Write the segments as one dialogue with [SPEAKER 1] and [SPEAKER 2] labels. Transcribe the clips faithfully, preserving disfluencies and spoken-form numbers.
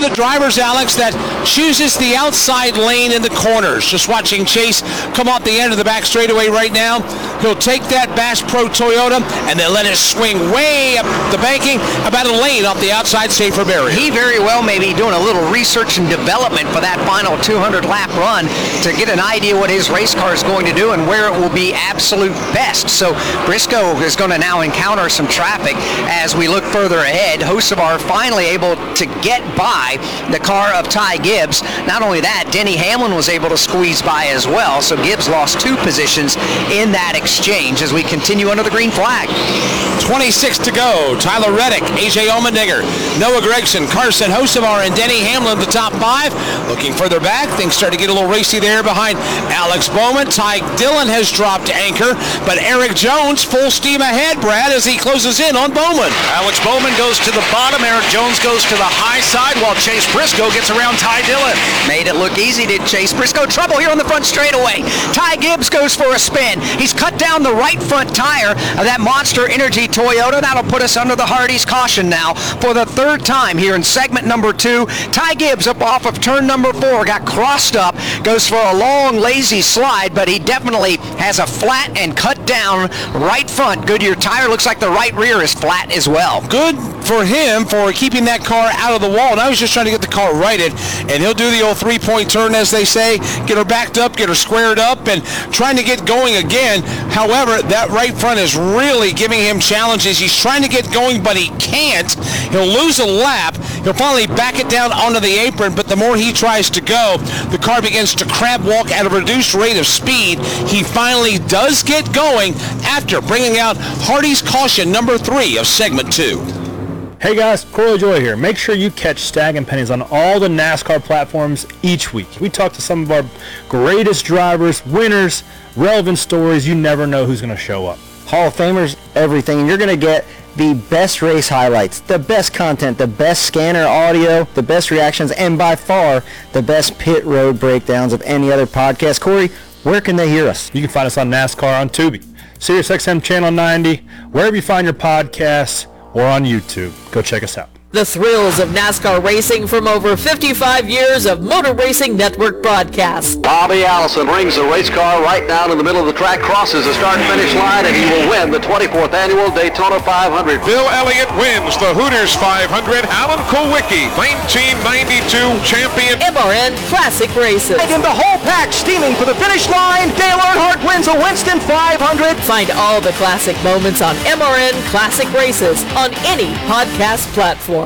[SPEAKER 1] the drivers, Alex, that chooses the outside lane in the corners. Just watching Chase come off the end of the back straightaway right now. He'll take that Bass Pro Toyota and then let it swing way up the banking, about a lane off the outside safer barrier.
[SPEAKER 2] He very well may be doing a little research and development for that final two hundred lap run to get an idea what his race car is going to do and where it will be absolute best. So Briscoe is going to now encounter some traffic as we look further ahead. Hocevar finally able to get by the car of Ty Gibbs. Not only that, Denny Hamlin was able to squeeze by as well. So Gibbs lost two positions in that exchange as we continue under the green flag.
[SPEAKER 1] twenty-six to go. Tyler Reddick, A J Allmendinger, Noah Gragson, Carson Hocevar, and Denny Hamlin, the top five. Looking further back, things start to get a little racy there behind Alex Bowman. Ty Dillon has dropped anchor, but Eric Jones full steam ahead, Brad, as he closes in on Bowman.
[SPEAKER 3] Alex Bowman goes to the bottom. Eric Jones goes to the high side while Chase Briscoe gets around Ty Dillon.
[SPEAKER 2] Made it look easy to Chase Briscoe. Trouble here on the front straightaway. Ty Gibbs goes for a spin. He's cut down the right front tire of that Monster Energy Toyota. That'll put us under the Hardee's caution now for the third time here in segment number two. Ty Gibbs up off of turn number four, got crossed up, goes for a long lazy slide, but he definitely has a flat and cut down right front Goodyear tire. Looks like the right rear is flat as well.
[SPEAKER 1] Good for him for keeping that car out of the wall. And I was just trying to get the car righted, and he'll do the old three-point turn, as they say, get her backed up, get her squared up, and trying to get going again. However, that right front is really giving him challenges. He's trying to get going, but he can't. He'll lose a lap. He'll finally back it down onto the apron, but the more he tries to go, the car begins to crab walk at a reduced rate of speed. He finally does get going after bringing out Hardee's caution number three of segment two.
[SPEAKER 4] Hey guys, Corey Joy here. Make sure you catch Stag and Pennies on all the NASCAR platforms each week. We talk to some of our greatest drivers, winners, relevant stories. You never know who's going to show up.
[SPEAKER 5] Hall of Famers, everything. You're going to get the best race highlights, the best content, the best scanner audio, the best reactions, and by far the best pit road breakdowns of any other podcast. Corey, where can they hear us?
[SPEAKER 4] You can find us on NASCAR on Tubi, SiriusXM Channel ninety, wherever you find your podcasts, or on YouTube. Go check us out.
[SPEAKER 6] The thrills of NASCAR racing from over fifty-five years of Motor Racing Network broadcasts.
[SPEAKER 7] Bobby Allison brings the race car right down in the middle of the track, crosses the start-finish line, and he will win the twenty-fourth Annual Daytona five hundred.
[SPEAKER 8] Bill Elliott wins the Hooters five hundred. Alan Kulwicki, nineteen ninety-two champion.
[SPEAKER 6] M R N Classic Races.
[SPEAKER 2] And in the whole pack steaming for the finish line, Dale Earnhardt wins a Winston five hundred.
[SPEAKER 6] Find all the classic moments on M R N Classic Races on any podcast platform.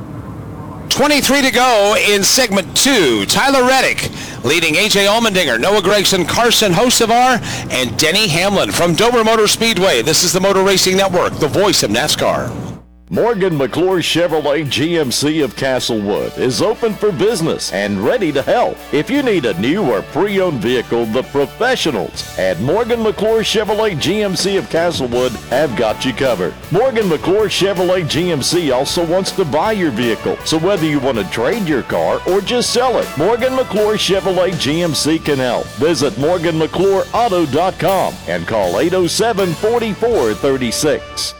[SPEAKER 1] twenty-three to go in segment two. Tyler Reddick leading A J Allmendinger, Noah Gragson, Carson Hocevar, and Denny Hamlin from Dover Motor Speedway. This is the Motor Racing Network, the voice of NASCAR.
[SPEAKER 9] Morgan McClure Chevrolet G M C of Castlewood is open for business and ready to help. If you need a new or pre-owned vehicle, the professionals at Morgan McClure Chevrolet G M C of Castlewood have got you covered. Morgan McClure Chevrolet G M C also wants to buy your vehicle, so whether you want to trade your car or just sell it, Morgan McClure Chevrolet G M C can help. Visit Morgan McClure Auto dot com and call eight oh seven, four four three six.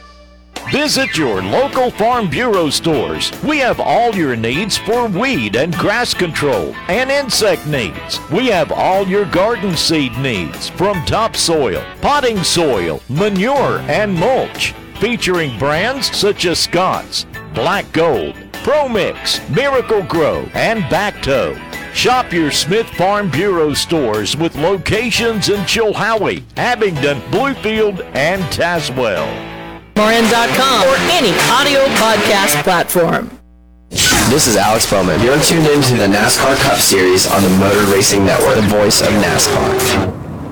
[SPEAKER 9] Visit your local Farm Bureau stores. We have all your needs for weed and grass control and insect needs. We have all your garden seed needs, from topsoil, potting soil, manure, and mulch, featuring brands such as Scott's, Black Gold, Pro Mix, Miracle Grow, and Bacto. Shop your Smith Farm Bureau stores with locations in Chilhowie, Abingdon, Bluefield, and Tazewell.
[SPEAKER 6] M R N dot com or any audio podcast platform.
[SPEAKER 10] This is Alex Bowman. You're tuned into the NASCAR Cup Series on the Motor Racing Network, the voice of NASCAR.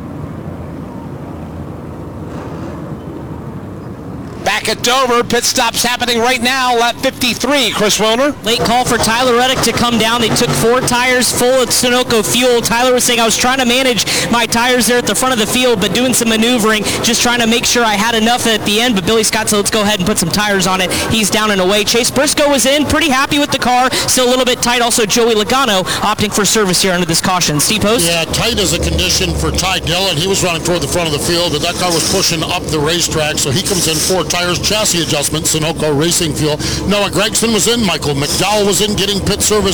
[SPEAKER 1] Back at Dover, pit stops happening right now, lap fifty-three, Chris Wilner.
[SPEAKER 11] Late call for Tyler Reddick to come down. They took four tires full of Sunoco fuel. Tyler was saying, I was trying to manage my tires there at the front of the field, but doing some maneuvering, just trying to make sure I had enough at the end, but Billy Scott said, let's go ahead and put some tires on it. He's down and away. Chase Briscoe was in, pretty happy with the car, still a little bit tight. Also, Joey Logano opting for service here under this caution. Steve Post?
[SPEAKER 12] Yeah, tight as a condition for Ty Dillon. He was running toward the front of the field, but that car was pushing up the racetrack, so he comes in four tires, chassis adjustment, Sunoco Racing Fuel. Noah Gragson was in, Michael McDowell was in, getting pit service